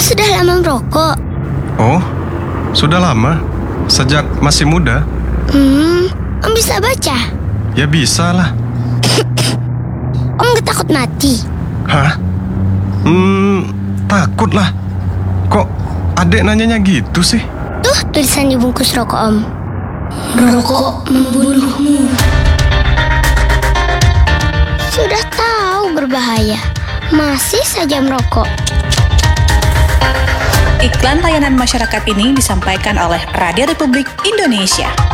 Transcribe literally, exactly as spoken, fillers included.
sudah lama merokok? Oh, sudah lama. Sejak masih muda. Hmm, Om bisa baca? Ya bisa lah. Om gak takut mati? Hah? Hmm, takut lah. Kok adek nanyanya gitu sih? Tuh tulisan di bungkus rokok Om. Rokok membunuhmu. Sudah tahu berbahaya, masih saja merokok. Iklan layanan masyarakat ini disampaikan oleh Radio Republik Indonesia.